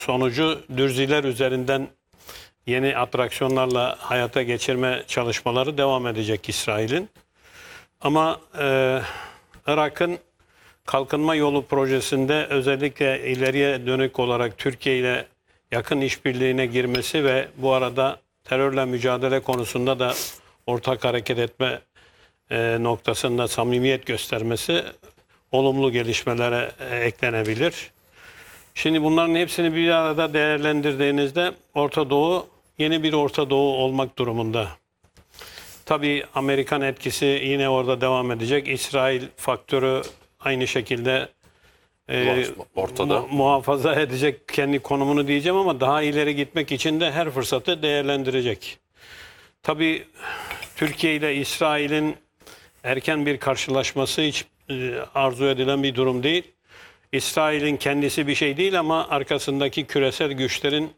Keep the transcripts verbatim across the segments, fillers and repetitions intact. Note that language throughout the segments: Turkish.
sonucu Dürziler üzerinden yeni atraksiyonlarla hayata geçirme çalışmaları devam edecek İsrail'in. Ama e, Irak'ın kalkınma yolu projesinde özellikle ileriye dönük olarak Türkiye ile yakın işbirliğine girmesi ve bu arada terörle mücadele konusunda da ortak hareket etme e, noktasında samimiyet göstermesi olumlu gelişmelere e, eklenebilir. Şimdi bunların hepsini bir arada değerlendirdiğinizde Orta Doğu yeni bir Orta Doğu olmak durumunda. Tabii Amerikan etkisi yine orada devam edecek. İsrail faktörü aynı şekilde e, ortada mu, muhafaza edecek kendi konumunu diyeceğim ama daha ileri gitmek için de her fırsatı değerlendirecek. Tabii Türkiye ile İsrail'in erken bir karşılaşması hiç e, arzu edilen bir durum değil. İsrail'in kendisi bir şey değil ama arkasındaki küresel güçlerin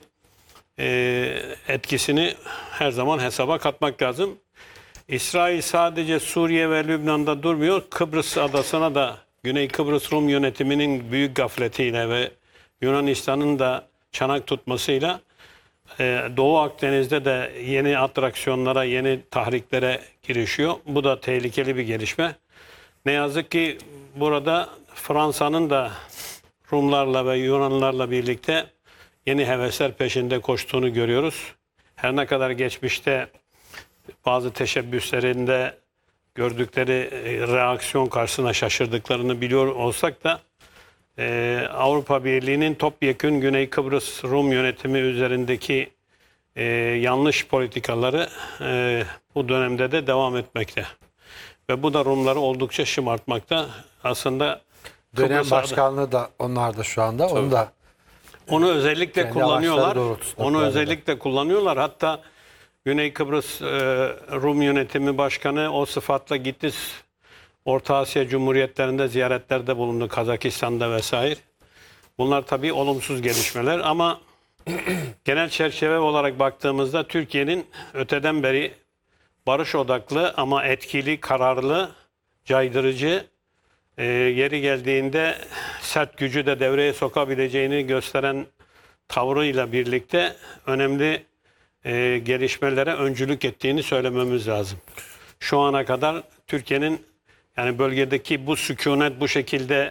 e, etkisini her zaman hesaba katmak lazım. İsrail sadece Suriye ve Lübnan'da durmuyor. Kıbrıs adasına da Güney Kıbrıs Rum yönetiminin büyük gafletiyle ve Yunanistan'ın da çanak tutmasıyla e, Doğu Akdeniz'de de yeni atraksiyonlara, yeni tahriklere girişiyor. Bu da tehlikeli bir gelişme. Ne yazık ki burada Fransa'nın da Rumlarla ve Yunanlarla birlikte yeni hevesler peşinde koştuğunu görüyoruz. Her ne kadar geçmişte bazı teşebbüslerinde gördükleri reaksiyon karşısına şaşırdıklarını biliyor olsak da e, Avrupa Birliği'nin topyekün Güney Kıbrıs Rum yönetimi üzerindeki e, yanlış politikaları e, bu dönemde de devam etmekte. Ve bu da Rumları oldukça şımartmakta. Aslında dönem Kıbrıs'a başkanlığı da onlar da şu anda. Onu da onu özellikle kendi kullanıyorlar. amaçları doğrultusunda Onu kullanıyorlar. özellikle kullanıyorlar. Hatta Güney Kıbrıs e, Rum Yönetimi Başkanı o sıfatla gitti. Orta Asya Cumhuriyetlerinde ziyaretlerde bulundu. Kazakistan'da vesaire. Bunlar tabii olumsuz gelişmeler ama genel çerçeve olarak baktığımızda Türkiye'nin öteden beri barış odaklı ama etkili, kararlı, caydırıcı, e, yeri geldiğinde sert gücü de devreye sokabileceğini gösteren tavrıyla birlikte önemli e, gelişmelere öncülük ettiğini söylememiz lazım. Şu ana kadar Türkiye'nin yani bölgedeki bu sükunet bu şekilde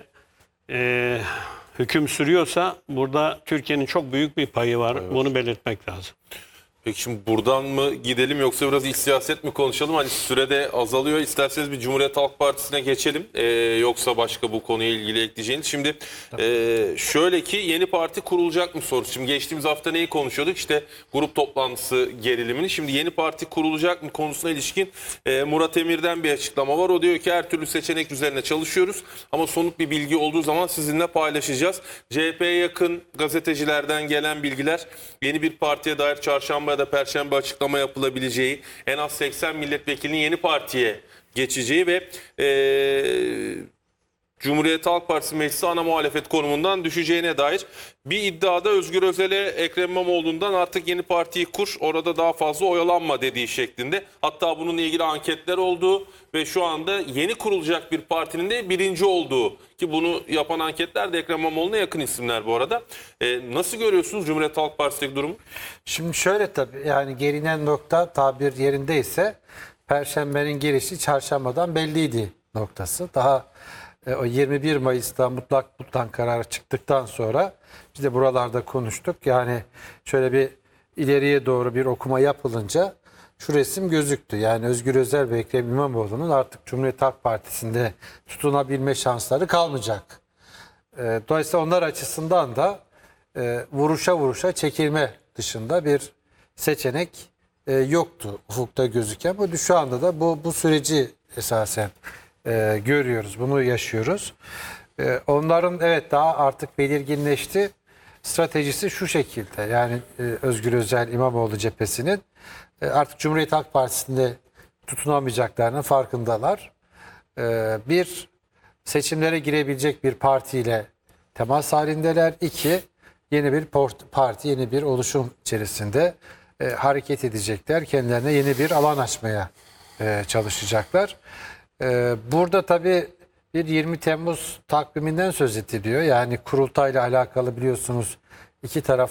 e, hüküm sürüyorsa burada Türkiye'nin çok büyük bir payı var. Evet. Bunu belirtmek lazım. Peki şimdi buradan mı gidelim yoksa biraz iç siyaset mi konuşalım? Hani sürede azalıyor. İsterseniz bir Cumhuriyet Halk Partisi'ne geçelim. Ee, yoksa başka bu konuya ilgili ekleyeceğiniz. Şimdi e, şöyle ki yeni parti kurulacak mı sorusu. Şimdi geçtiğimiz hafta neyi konuşuyorduk? İşte grup toplantısı gerilimini. Şimdi yeni parti kurulacak mı konusuna ilişkin e, Murat Emir'den bir açıklama var. O diyor ki her türlü seçenek üzerine çalışıyoruz. Ama somut bir bilgi olduğu zaman sizinle paylaşacağız. C H P'ye yakın gazetecilerden gelen bilgiler yeni bir partiye dair çarşamba ya da perşembe açıklama yapılabileceği, en az seksen milletvekilinin yeni partiye geçeceği ve e, Cumhuriyet Halk Partisi meclisi ana muhalefet konumundan düşeceğine dair bir iddiada Özgür Özel'e Ekrem İmamoğlu'ndan artık yeni partiyi kur, orada daha fazla oyalanma dediği şeklinde. Hatta bununla ilgili anketler olduğu ve şu anda yeni kurulacak bir partinin de birinci olduğu, ki bunu yapan anketler de Ekrem İmamoğlu'na yakın isimler bu arada. Ee, nasıl görüyorsunuz Cumhuriyet Halk Partisi'ndeki durumu? Şimdi şöyle tabii yani gelinen nokta tabir yerindeyse Perşembenin girişi çarşambadan belliydi noktası. Daha e, o yirmi bir Mayıs'ta mutlak mutlak kararı çıktıktan sonra biz de buralarda konuştuk. Yani şöyle bir ileriye doğru bir okuma yapılınca şu resim gözüktü. Yani Özgür Özel ve Ekrem İmamoğlu'nun artık Cumhuriyet Halk Partisi'nde tutunabilme şansları kalmayacak. E, dolayısıyla onlar açısından da e, vuruşa vuruşa çekilme dışında bir seçenek e, yoktu ufukta gözüken. Bu şu anda da bu bu süreci esasen e, görüyoruz. Bunu yaşıyoruz. E, onların evet daha artık belirginleşti. Stratejisi şu şekilde. Yani e, Özgür Özel İmamoğlu cephesinin e, artık Cumhuriyet Halk Partisi'nde tutunamayacaklarının farkındalar. E, bir, seçimlere girebilecek bir partiyle temas halindeler. İki, yeni bir parti, yeni bir oluşum içerisinde e, hareket edecekler. Kendilerine yeni bir alan açmaya e, çalışacaklar. E, burada tabii bir yirmi Temmuz takviminden söz ediliyor. Yani kurultayla alakalı biliyorsunuz iki taraf